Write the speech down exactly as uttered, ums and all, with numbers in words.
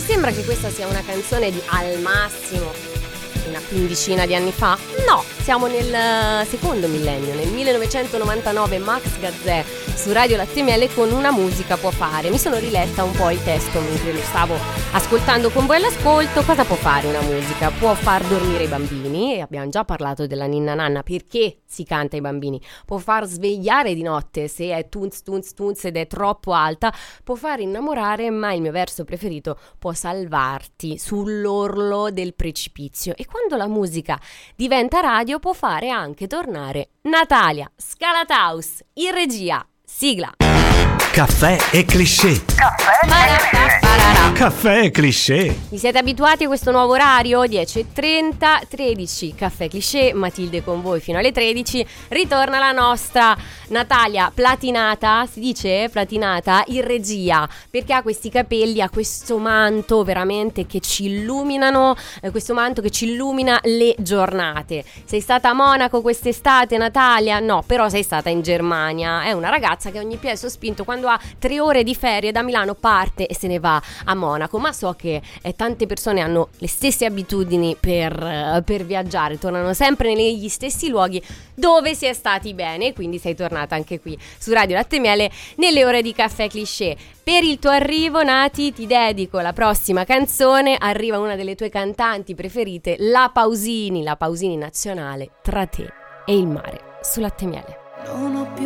sembra che questa sia una canzone di al massimo una quindicina di anni fa? No, siamo nel secondo millennio, nel millenovecentonovantanove. Max Gazzè su Radio Latte Miele con Una musica può fare. Mi sono riletta un po' il testo mentre lo stavo ascoltando con voi all'ascolto. Cosa può fare una musica? Può far dormire i bambini, e abbiamo già parlato della ninna nanna, perché si canta ai bambini. Può far svegliare di notte se è tunz tunz tunz ed è troppo alta. Può far innamorare, ma il mio verso preferito, può salvarti sull'orlo del precipizio. E quando la musica diventa radio può fare anche tornare Natalia Scalataus in regia. Sigla. Caffè e cliché. Caffè. Caffè e cliché. Vi siete abituati a questo nuovo orario? dieci e trenta, tredici Caffè Cliché, Matilde con voi fino alle tredici. Ritorna la nostra Natalia platinata, si dice platinata, in regia, perché ha questi capelli, ha questo manto veramente che ci illuminano, eh, questo manto che ci illumina le giornate. Sei stata a Monaco quest'estate, Natalia? No, però sei stata in Germania. È una ragazza che ogni piede sospinto, quando ha tre ore di ferie da Milano, parte e se ne va a Monaco. Ma so che eh, tante persone hanno le stesse abitudini per, eh, per viaggiare, tornano sempre negli stessi luoghi dove si è stati bene, e quindi sei tornata anche qui su Radio Latte Miele nelle ore di Caffè Cliché. Per il tuo arrivo, Nati, ti dedico la prossima canzone. Arriva una delle tue cantanti preferite, la Pausini, la Pausini nazionale, Tra te e il mare, su Latte Miele. Non ho più